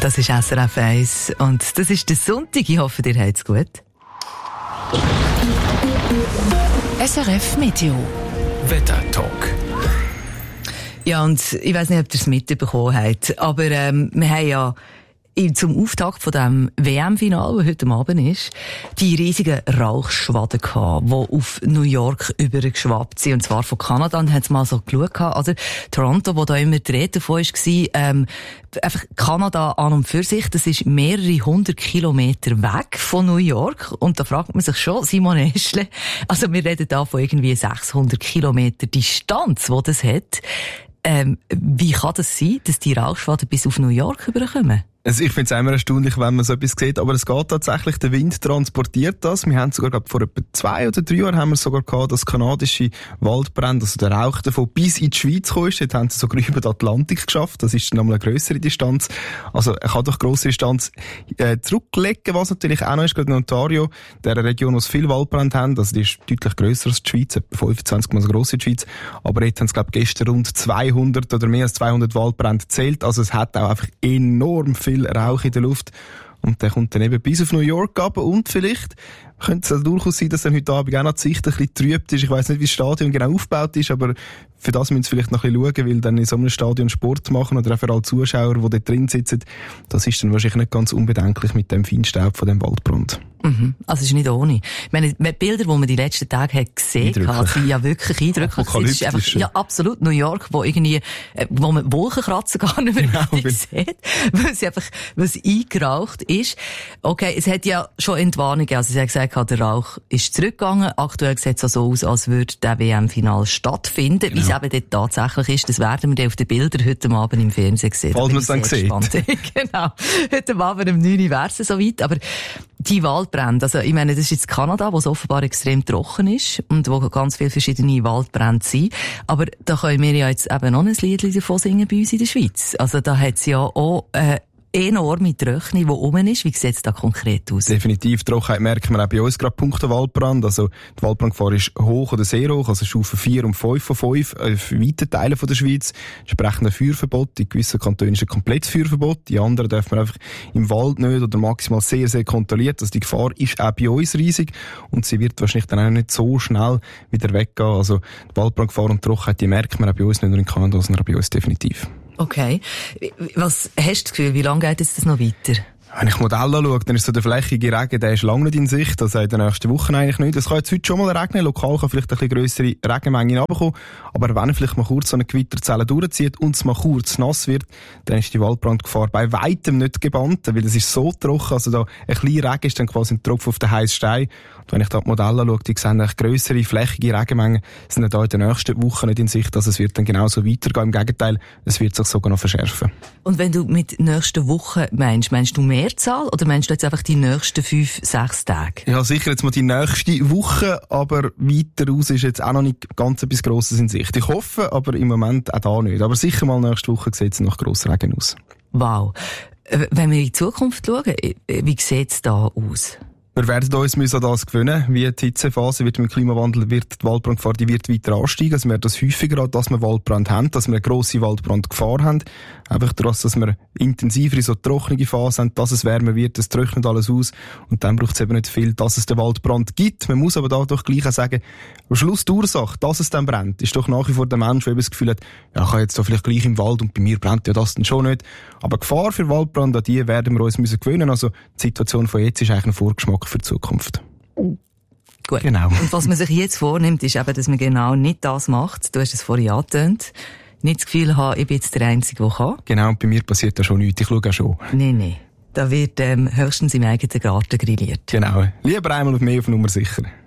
Das ist SRF 1 und das ist der Sonntag. Ich hoffe, ihr habt's gut. SRF Meteo. Wetter-Talk. Ja, und ich weiss nicht, ob ihr es mitbekommen habt, aber wir haben ja zum Auftakt von dem WM-Final, das heute Abend ist, die riesigen Rauchschwaden gehabt, die auf New York übergeschwappt sind, und zwar von Kanada. Und haben sie mal so geschaut, oder? Toronto, wo da immer die Rede davon war, einfach Kanada an und für sich, das ist mehrere 100 Kilometer weg von New York. Und da fragt man sich schon, Simon Eschle, also wir reden da von irgendwie 600 Kilometer Distanz, die das hat. Wie kann das sein, dass die Rauchschwaden bis auf New York überkommen? Also ich finde es immer erstaunlich, wenn man so etwas sieht, aber es geht tatsächlich, der Wind transportiert das. Wir haben sogar, glaube vor etwa 2 oder 3 Jahren haben wir sogar gehabt, dass kanadische Waldbrände, also der Rauch davon bis in die Schweiz gekommen ist. Dort haben sie sogar über den Atlantik geschafft. Das ist nochmal eine grössere Distanz. Also er kann doch grosse Distanz zurücklegen, was natürlich auch noch ist, gerade in Ontario, der Region, wo es viele Waldbrände haben. Also die ist deutlich grösser als die Schweiz, etwa 25 mal so gross wie die Schweiz. Aber jetzt haben sie, glaube ich, gestern rund 200 oder mehr als 200 Waldbrände gezählt. Also es hat auch einfach enorm viel Rauch in der Luft. Und der kommt dann eben bis auf New York runter. Und vielleicht könnte es durchaus sein, dass dann heute Abend auch noch die Sicht ein bisschen trübt ist. Ich weiss nicht, wie das Stadion genau aufgebaut ist, aber für das müssen Sie vielleicht noch ein bisschen schauen, weil dann in so einem Stadion Sport machen oder auch für alle Zuschauer, die dort drin sitzen, das ist dann wahrscheinlich nicht ganz unbedenklich mit dem Feinstaub von dem Waldbrand. Mhm. Also es ist nicht ohne. Ich meine, die Bilder, die man die letzten Tage hat gesehen hat, sind ja wirklich eindrücklich. Es ist einfach, ja, absolut New York, wo irgendwie, wo man Wolkenkratzer gar nicht mehr sieht, weil es eingeraucht ist. Okay, es hat ja schon Entwarnungen, also sie haben gesagt, der Rauch ist zurückgegangen. Aktuell sieht es so aus, als würde der WM-Final stattfinden. Genau. Wie es eben dort tatsächlich ist, das werden wir dann auf den Bildern heute Abend im Fernsehen sehen. Falls man es dann sieht. Genau. Heute Abend um 9 Uhr wäre es soweit. Aber die Waldbrände, also ich meine, das ist jetzt Kanada, wo es offenbar extrem trocken ist und wo ganz viele verschiedene Waldbrände sind. Aber da können wir ja jetzt eben noch ein Lied davon singen bei uns in der Schweiz. Also da hat es ja auch enorme Trockenheit, die rum ist. Wie sieht es da konkret aus? Definitiv. Trockenheit merkt man auch bei uns gerade punkto Waldbrand. Also die Waldbrandgefahr ist hoch oder sehr hoch, also Stufe 4 und 5 von 5 auf weiten Teilen von der Schweiz. Entsprechend ein Feuerverbot. In gewissen Kantonen ist ein komplettes Feuerverbot. Die anderen darf man einfach im Wald nicht oder maximal sehr, sehr kontrolliert. Also die Gefahr ist auch bei uns riesig und sie wird wahrscheinlich dann auch nicht so schnell wieder weggehen. Also die Waldbrandgefahr und Trockenheit, die merkt man auch bei uns, nicht nur in Kanada, sondern auch bei uns definitiv. Okay. Was hast du das Gefühl, wie lange geht jetzt das noch weiter? Wenn ich Modelle anschaue, dann ist so der flächige Regen, der ist lange nicht in Sicht, also in den nächsten Wochen eigentlich nicht. Es kann jetzt heute schon mal regnen, lokal kann vielleicht ein bisschen grössere Regenmengen runterkommen, aber wenn vielleicht mal kurz so eine Gewitterzelle durchzieht und es mal kurz nass wird, dann ist die Waldbrandgefahr bei weitem nicht gebannt, weil es ist so trocken, also da ein kleiner Regen ist dann quasi ein Tropfen auf den heißen Stein. Und wenn ich da die Modelle anschaue, die sehen eigentlich grössere, flächige Regenmengen sind da in den nächsten Wochen nicht in Sicht, also es wird dann genauso weitergehen. Im Gegenteil, es wird sich sogar noch verschärfen. Und wenn du mit nächsten Wochen meinst du Mehrzahl oder meinst du jetzt einfach die nächsten 5-6 Tage? Ja, sicher jetzt mal die nächste Woche, aber weiter raus ist jetzt auch noch nicht ganz etwas Grosses in Sicht. Ich hoffe, aber im Moment auch da nicht. Aber sicher mal nächste Woche sieht es nach Grossregen aus. Wow. Wenn wir in die Zukunft schauen, wie sieht es da aus? Wir werden uns an das gewöhnen. Wie die Hitzephase wird mit dem Klimawandel, wird die Waldbrandgefahr, die wird weiter ansteigen. Also wir werden das häufiger, dass wir Waldbrand haben, dass wir eine grosse Waldbrandgefahr haben. Einfach daraus, dass wir intensivere, so trockene Phase haben, dass es wärmer wird, es trocknet alles aus. Und dann braucht es eben nicht viel, dass es den Waldbrand gibt. Man muss aber da doch gleich auch sagen, am Schluss die Ursache, dass es dann brennt, ist doch nach wie vor der Mensch, der eben das Gefühl hat, ja, ich habe jetzt da vielleicht gleich im Wald und bei mir brennt ja das dann schon nicht. Aber die Gefahr für Waldbrand, an die werden wir uns gewöhnen. Also die Situation von jetzt ist eigentlich ein Vorgeschmack für die Zukunft. Gut. Genau. Und was man sich jetzt vornimmt, ist eben, dass man genau nicht das macht. Du hast es vorhin angetönt. Nicht das Gefühl haben, ich bin jetzt der Einzige, der kann. Genau, und bei mir passiert da schon nichts. Ich schaue auch schon. Nein. Da wird höchstens im eigenen Garten grilliert. Genau. Lieber einmal mehr auf Nummer sicher.